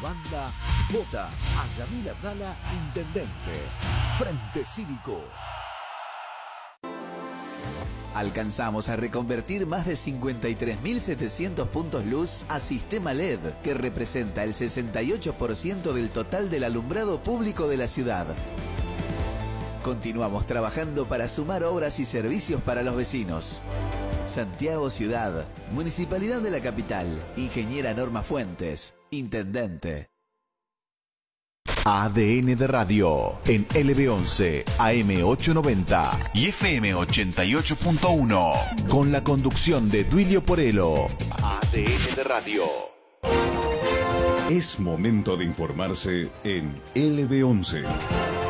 banda, vota a Yamil Abdala, intendente. Frente Cívico. Alcanzamos a reconvertir más de 53.700 puntos luz a sistema LED, que representa el 68% del total del alumbrado público de la ciudad. Continuamos trabajando para sumar obras y servicios para los vecinos. Santiago Ciudad, Municipalidad de la Capital, Ingeniera Norma Fuentes, Intendente. ADN de Radio en LB11, AM890 y FM88.1 con la conducción de Duilio Porello. ADN de Radio. Es momento de informarse en LB11.